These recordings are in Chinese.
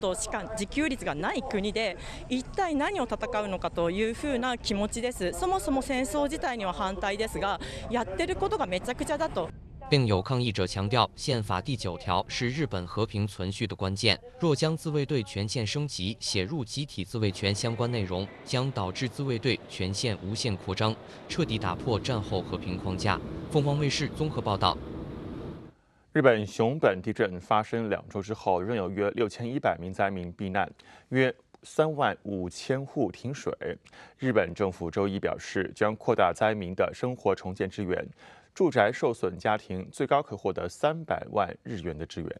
しか自給率がない国で一体何を戦うのかというふうな気持ちです。そもそも戦争自体には反対ですが、やってることがめちゃくちゃだと。 并有抗议者强调，宪法第9条是日本和平存续的关键。若将自卫队权限升级写入集体自卫权相关内容，将导致自卫队权限无限扩张，彻底打破战后和平框架。凤凰卫视综合报道。 日本熊本地震发生2周之后，仍有约6100名灾民避难，约35000户停水。日本政府周一表示，将扩大灾民的生活重建支援。住宅受损家庭最高可获得300万日元的支援。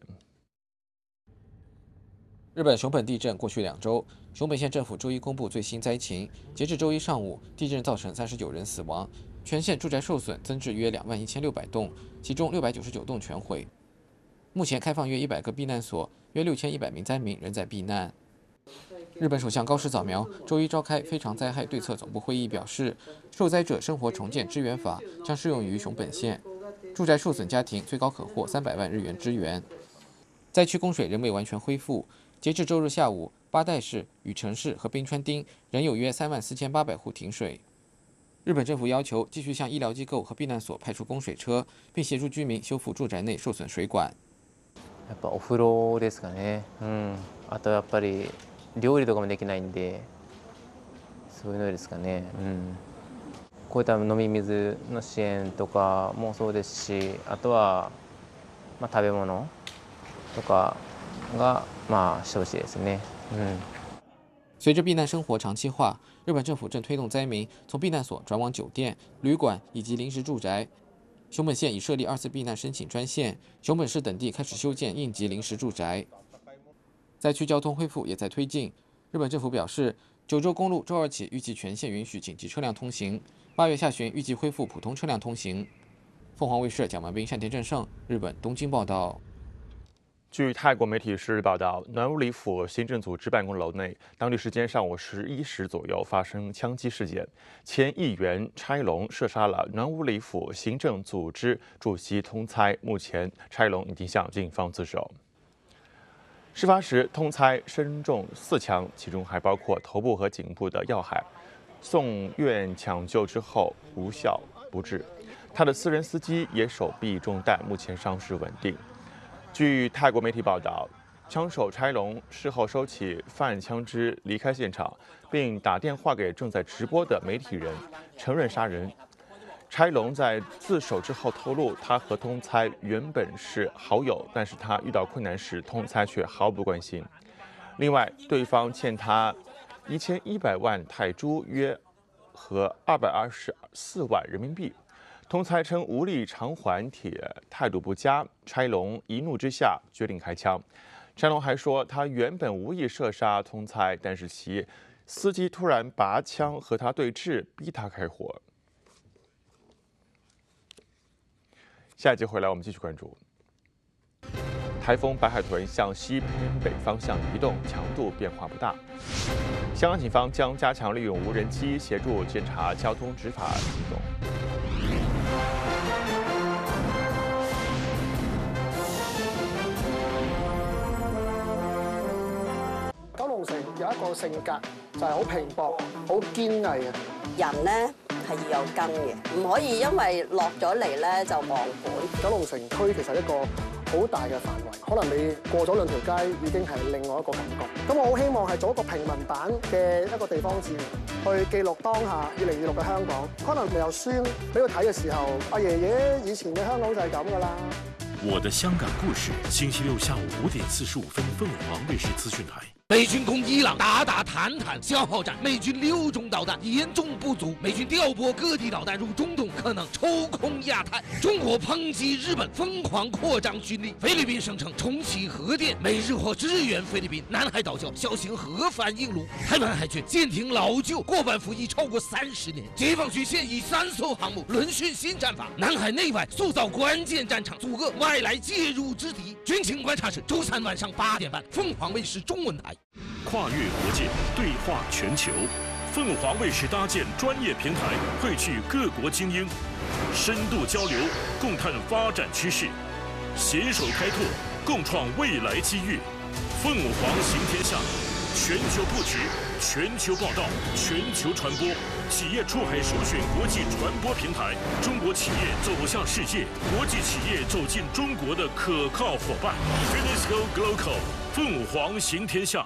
日本熊本地震过去2周，熊本县政府周一公布最新灾情，截至周一上午，地震造成39人死亡，全县住宅受损增至约21600栋，其中699栋全毁。目前开放约100个避难所，约6100名灾民仍在避难。日本首相高市早苗周一召开非常灾害对策总部会议，表示，受灾者生活重建支援法将适用于熊本县，住宅受损家庭最高可获300万日元支援。灾区供水仍未完全恢复，截至周日下午，八代市、羽城市和滨川町仍有约34800户停水。日本政府要求继续向医疗机构和避难所派出供水车，并协助居民修复住宅内受损水管。 やっぱお風呂ですかね。あとやっぱり料理とかもできないんで、そういうのですかね。こういった飲み水の支援とかもそうですし、あとは食べ物とかがしてほしいですね。 随着避难生活长期化，日本政府正推动灾民从避难所转往酒店、旅馆以及临时住宅。熊本县已设立2次避难申请专线，熊本市等地开始修建应急临时住宅。灾区交通恢复也在推进。日本政府表示，九州公路周2起预计全线允许紧急车辆通行，8月下旬预计恢复普通车辆通行。凤凰卫视蒋万斌、山田正胜，日本东京报道。 据泰国媒体十日报道，南乌里府行政组织办公楼内，当地时间上午11时左右发生枪击事件，前议员差龙射杀了南乌里府行政组织主席通猜，目前差龙已经向警方自首。事发时，通猜身中4枪，其中还包括头部和颈部的要害，送院抢救之后无效不治。他的私人司机也手臂中弹，目前伤势稳定。据泰国媒体报道，枪手差龙事后收起犯枪支，离开现场，并打电话给正在直播的媒体人，承认杀人。差龙在自首之后透露，他和通猜原本是好友，但是他遇到困难时，通猜却毫不关心。另外，对方欠他1100万泰铢，约合224万人民币。通猜称无力偿还，态度不佳。差龙一怒之下决定开枪。差龙还说，他原本无意射杀通猜，但是其司机突然拔枪和他对峙，逼他开火。下一集回来，我们继续关注。台风白海豚向西偏北方向移动，强度变化不大。香港警方将加强利用无人机协助检查交通执法行动。 九龍城有一個性格就係好拼搏、好堅毅嘅人咧。係要有根嘅，唔可以因為落咗嚟咧就忘本。 九龍城區其實一個好大嘅範圍，可能你過咗2條街已經係另外一個感覺。咁我好希望係做一個平民版嘅一個地方志，去記錄當下2026嘅香港。可能未有書俾佢睇嘅時候，阿爺爺以前嘅香港就係咁噶啦。 我的香港故事，星期六下午5點45分，鳳凰衛視資訊台。 美军攻伊朗，打坦坦消耗战，美军6种导弹严重不足，美军调拨各地导弹入中东，可能抽空亚太。中国抨击日本疯狂扩张军力，菲律宾声称重启核电，美日或支援菲律宾。南海岛礁小型核反应炉，台湾海军舰艇老旧，过半服役超过30年。解放军现役3艘航母轮训新战法，南海内外塑造关键战场，阻遏外来介入之敌。军情观察室周3晚上8点半，凤凰卫视中文台。 跨越国界，对话全球，凤凰卫视搭建专业平台，汇聚各国精英，深度交流，共探发展趋势，携手开拓，共创未来机遇。 凤凰行天下，全球布局，全球报道，全球传播。企业出海首选国际传播平台，中国企业走向世界，国际企业走进中国的可靠伙伴。UNESCO Global， 凤凰行天下。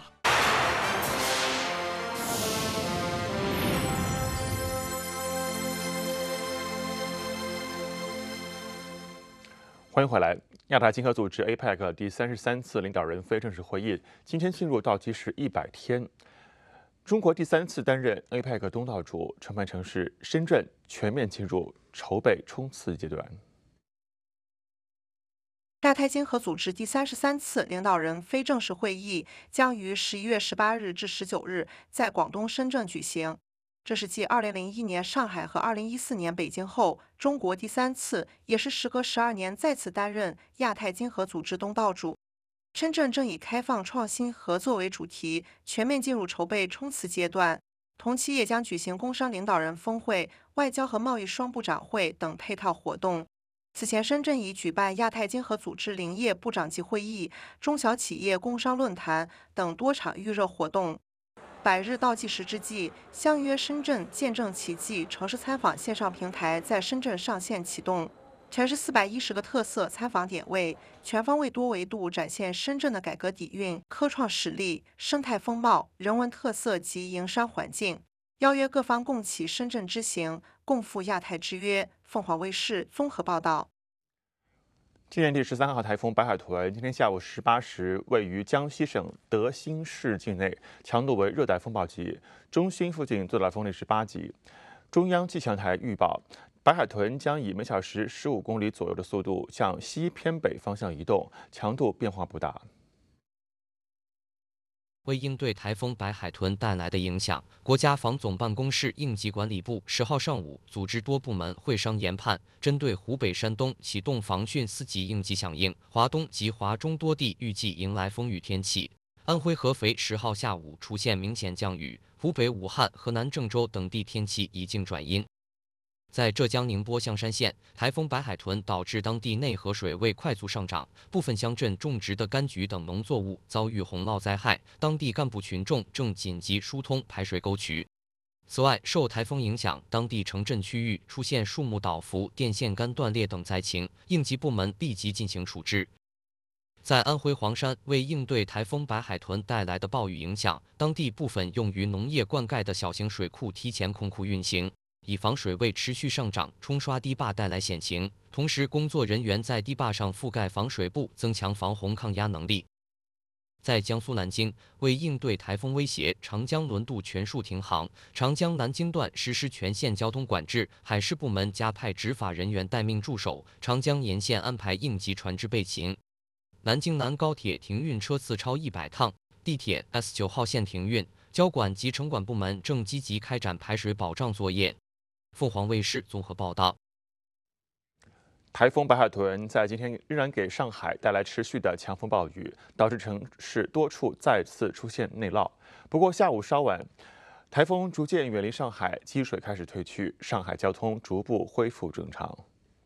欢迎回来。亚太经合组织 APEC 第33次领导人非正式会议今天进入倒计时100天。中国第3次担任 APEC 东道主，承办城市深圳全面进入筹备冲刺阶段。 亚太经合组织第33次领导人非正式会议将于11月18日至19日在广东深圳举行。这是继2001年上海和2014年北京后，中国第3次，也是时隔12年再次担任亚太经合组织东道主。深圳正以开放、创新、合作为主题，全面进入筹备冲刺阶段。同期也将举行工商领导人峰会、外交和贸易双部长会等配套活动。此前，深圳已举办亚太经合组织林业部长级会议、中小企业工商论坛等多场预热活动。100日倒计时之际，相约深圳见证奇迹城市参访线上平台在深圳上线启动，全市410个特色参访点位，全方位多维度展现深圳的改革底蕴、科创实力、生态风貌、人文特色及营商环境，邀约各方共启深圳之行，共赴亚太之约。凤凰卫视综合报道。 今年第13号台风白海豚今天下午18时位于江西省德兴市境内，强度为热带风暴级，中心附近最大风力是8级。中央气象台预报，白海豚将以每小时15公里左右的速度向西偏北方向移动，强度变化不大。 为应对台风白海豚带来的影响，国家防总办公室应急管理部10号上午组织多部门会商研判，针对湖北、山东启动防汛4级应急响应，华东及华中多地预计迎来风雨天气。安徽合肥10号下午出现明显降雨，湖北武汉、河南郑州等地天气已经转阴。在浙江宁波象山县，台风白海豚导致当地内河水位快速上涨，部分乡镇种植的柑橘等农作物遭遇洪涝灾害，当地干部群众正紧急疏通排水沟渠。此外，受台风影响，当地城镇区域出现树木倒伏、电线杆断裂等灾情，应急部门立即进行处置。在安徽黄山，为应对台风白海豚带来的暴雨影响，当地部分用于农业灌溉的小型水库提前空库运行，以防水位持续上涨冲刷堤坝带来险情。同时，工作人员在堤坝上覆盖防水布，增强防洪抗压能力。在江苏南京，为应对台风威胁，长江轮渡全数停航，长江南京段实施全线交通管制，海事部门加派执法人员待命驻守，长江沿线安排应急船只备勤。南京南高铁停运车次超100趟，地铁 S9号线停运，交管及城管部门正积极开展排水保障作业。凤凰卫视综合报道。 台风白海豚在今天仍然给上海带来持续的强风暴雨，导致城市多处再次出现内涝。不过下午稍晚，台风逐渐远离上海，积水开始退去，上海交通逐步恢复正常。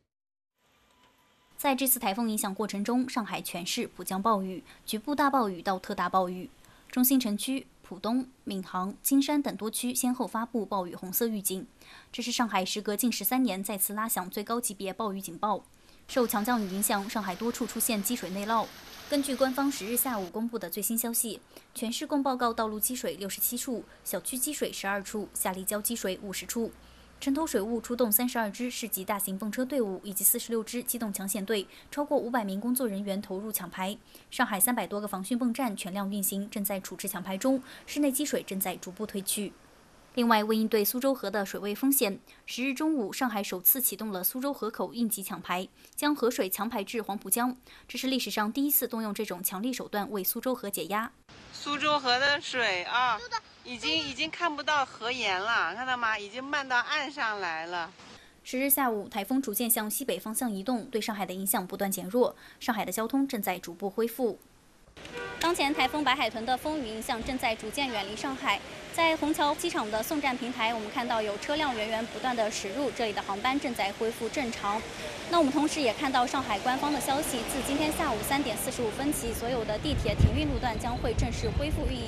在这次台风影响过程中，上海全市普降暴雨，局部大暴雨到特大暴雨。中心城区、浦东、闵行、金山等多区先后发布暴雨红色预警。这是上海时隔近13年再次拉响最高级别暴雨警报。受强降雨影响，上海多处出现积水内涝。根据官方10日下午公布的最新消息，全市共报告道路积水67处，小区积水12处，下立交积水50处。城投水务出动32支市级大型泵车队伍以及46支机动抢险队，超过500名工作人员投入抢排。上海300多个防汛泵站全量运行，正在处置抢排中，室内积水正在逐步退去。另外，为应对苏州河的水位风险，10日中午，上海首次启动了苏州河口应急抢排，将河水强排至黄浦江。这是历史上第一次动用这种强力手段为苏州河解压。 苏州河的水啊，已经看不到河沿了，看到吗？已经漫到岸上来了。 10日下午，台风逐渐向西北方向移动，对上海的影响不断减弱，上海的交通正在逐步恢复。 当前台风白海豚的风雨影响正在逐渐远离上海，在虹桥机场的送站平台，我们看到有车辆源源不断的驶入，这里的航班正在恢复正常。那我们同时也看到上海官方的消息，自今天下午3点45分起，所有的地铁停运路段将会正式恢复运营。